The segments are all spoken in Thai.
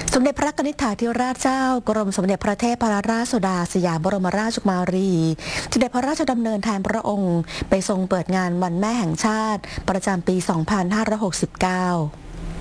สมเด็จพระนิธิธิราชเจ้ากรมสมเด็จพระเทพรัตนราชสุดาสยามบรมราชกุมารีเสด็จพระราชดำเนินแทนพระองค์ไปทรงเปิดงานวันแม่แห่งชาติประจำปี 2569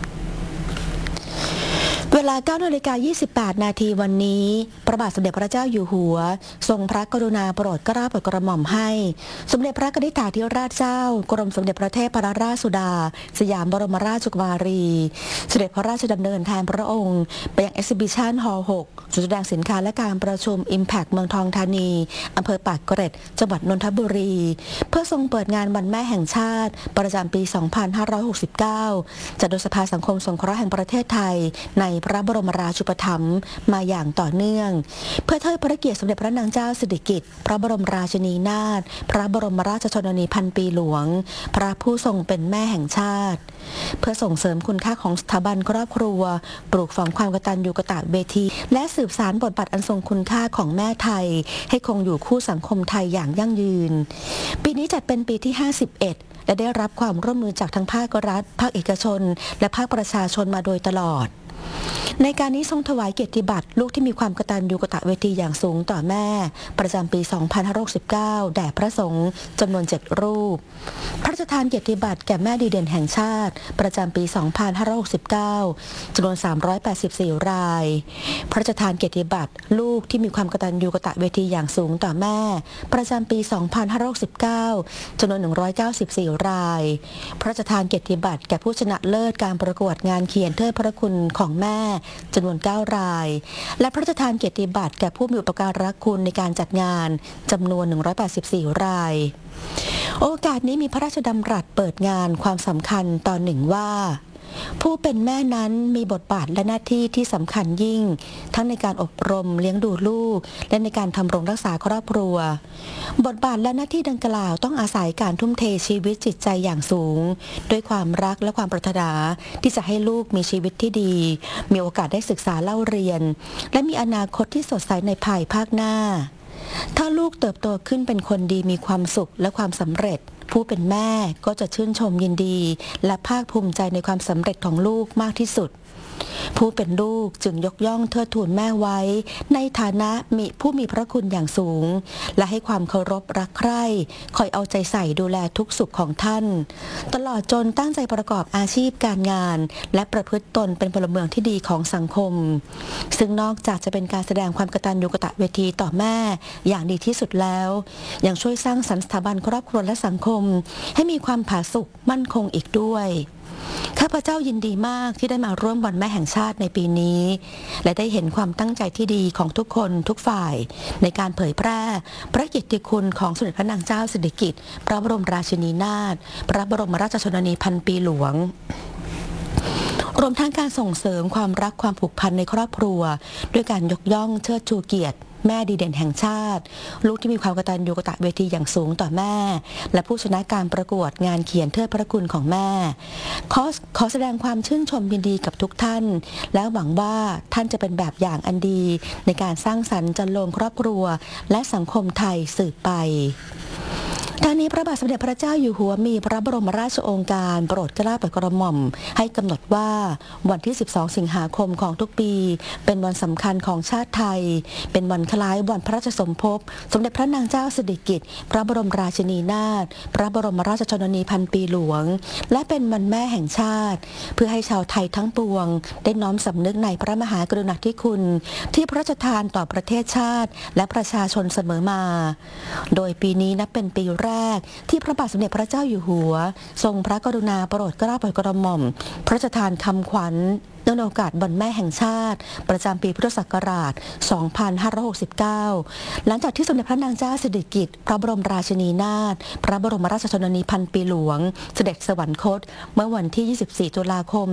เวลา 9:28 นาทีวันนี้พระบาทสมเด็จพระเจ้าอยู่หัวทรงพระกรุณาโปรดเกล้าโปรดกระหม่อมให้สมเด็จพระนิธิธิราชเจ้ากรมสมเด็จพระเทพรัตนราชสุดาสยามบรมราชกุมารีเสด็จพระราชดำเนินแทนพระองค์ไปยัง Exhibition Hall 6 ศูนย์แสดงสินค้าและการประชุม Impact เมืองทองธานีอำเภอปากเกร็ดจังหวัดนนทบุรีเพื่อทรงเปิดงานวันแม่แห่งชาติประจำปี 2569 จัดโดยสภาสังคมสงเคราะห์แห่งประเทศไทยในพระบรมราชูปถัมภ์มาอย่างต่อเนื่องเพื่อเทิดพระเกียรติสมเด็จพระนางเจ้าสิริกิติ์พระบรมราชินีนาถพระบรมราชชนนีพันปีหลวงพระผู้ทรงเป็นแม่แห่งชาติเพื่อส่งเสริมคุณค่าของสถาบันครอบครัวปลูกฝังความกตัญญูกตเวทีและสืบสานบทบาทอันทรงคุณค่าของแม่ไทยให้คงอยู่คู่สังคมไทยอย่างยั่งยืนปีนี้จัดเป็นปีที่ 51และได้รับความร่วมมือจากทั้งภาครัฐภาคเอกชนและภาคประชาชนมาโดยตลอดในการนี้ทรงถวายเกียรติบัตรลูกที่มีความกตัญญูกตเวทีอย่างสูงต่อแม่ประจำปี 2569 แด่พระสงฆ์จำนวน 7 รูปพระราชทานเกียรติบัตรแก่แม่ดีเด่นแห่งชาติประจำปี 2569 จำนวน 384 รายพระราชทานเกียรติบัตรลูกที่มีความกตัญญูกตเวทีอย่างสูงต่อแม่ประจำปี 2569 จำนวน 194 รายพระราชทานเกียรติบัตรแก่ผู้ชนะเลิศการประกวดงานเขียนเทิดพระคุณของแม่จำนวน 9 รายและพระราชทานเกียรติบัตรแก่ผู้มีอุปการะคุณในการจัดงานจำนวน 184 รายโอกาสนี้มีพระราชดำรัสเปิดงานความสำคัญตอนหนึ่งว่าผู้เป็นแม่นั้นมีบทบาทและหน้าที่ที่สำคัญยิ่งทั้งในการอบรมเลี้ยงดูลูกและในการทำรงรักษาครอบครัวบทบาทและหน้าที่ดังกล่าวต้องอาศัยการทุ่มเทชีวิตจิตใจอย่างสูงด้วยความรักและความปรารถนาที่จะให้ลูกมีชีวิตที่ดีมีโอกาสได้ศึกษาเล่าเรียนและมีอนาคตที่สดใสในภายภาคหน้าถ้าลูกเติบโตขึ้นเป็นคนดีมีความสุขและความสำเร็จผู้เป็นแม่ก็จะชื่นชมยินดีและภาคภูมิใจในความสำเร็จของลูกมากที่สุดผู้เป็นลูกจึงยกย่องเทิดทูนแม่ไว้ในฐานะผู้มีพระคุณอย่างสูงและให้ความเคารพรักใคร่คอยเอาใจใส่ดูแลทุกสุขของท่านตลอดจนตั้งใจประกอบอาชีพการงานและประพฤติตนเป็นพลเมืองที่ดีของสังคมซึ่งนอกจากจะเป็นการแสดงความกตัญญูกตเวทีต่อแม่อย่างดีที่สุดแล้วยังช่วยสร้างสรรค์สถาบันครอบครัวและสังคมให้มีความผาสุกมั่นคงอีกด้วยข้าพเจ้ายินดีมากที่ได้มาร่วมวันแม่แห่งชาติในปีนี้และได้เห็นความตั้งใจที่ดีของทุกคนทุกฝ่ายในการเผยแพร่พระเกียรติคุณของสมเด็จพระนางเจ้าสิริกิติ์พระบรมราชินีนาถพระบรมราชชนนีพันปีหลวงรวมทั้งการส่งเสริมความรักความผูกพันในครอบครัวด้วยการยกย่องเชิดชูเกียรติแม่ดีเด่นแห่งชาติลูกที่มีความกตัญญูกตเวทีอย่างสูงต่อแม่และผู้ชนะการประกวดงานเขียนเทิดพระคุณของแม่ขอแสดงความชื่นชมยินดีกับทุกท่านและหวังว่าท่านจะเป็นแบบอย่างอันดีในการสร้างสรรค์จันโลงครอบครัวและสังคมไทยสืบไปทางนี้พระบาทสมเด็จพระเจ้าอยู่หัวมีพระบรมราชโองการโปรดเกล้าโปรดกระหม่อมให้กำหนดว่าวันที่ 12 สิงหาคมของทุกปีเป็นวันสำคัญของชาติไทยเป็นวันคล้ายวันพระราชสมภพสมเด็จพระนางเจ้าสิริกิติ์พระบรมราชินีนาถพระบรมราชชนนีพันปีหลวงและเป็นวันแม่แห่งชาติเพื่อให้ชาวไทยทั้งปวงได้น้อมสำนึกในพระมหากรุณาธิคุณที่พระราชทานต่อประเทศชาติและประชาชนเสมอมาโดยปีนี้นับเป็นปีแรกที่พระบาทสมเด็จพระเจ้าอยู่หัวทรงพระกรุณาโปรดเกล้าโปรดกระหม่อมพระราชทานคำขวัญเนื่องในโอกาสวันแม่แห่งชาติประจำปีพุทธศักราช 2569 หลังจากที่สมเด็จพระนางเจ้าสิริกิติ์พระบรมราชินีนาถพระบรมราชชนนีพันปีหลวงเสด็จสวรรคตเมื่อวันที่ 24 ตุลาคม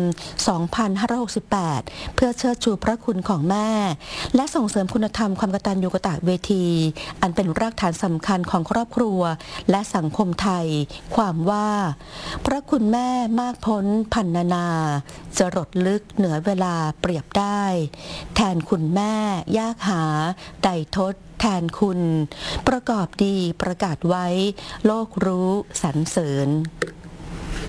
2568 เพื่อเชิดชูพระคุณของแม่และส่งเสริมคุณธรรมความกตัญญูกตเวทีอันเป็นรากฐานสำคัญของครอบครัวและสังคมไทยความว่าพระคุณแม่มากพ้นพันนานาจรดลึกเหนือเวลาเปรียบได้แทนคุณแม่ยากหาใดทดแทนคุณประกอบดีประกาศไว้โลกรู้สรรเสริญ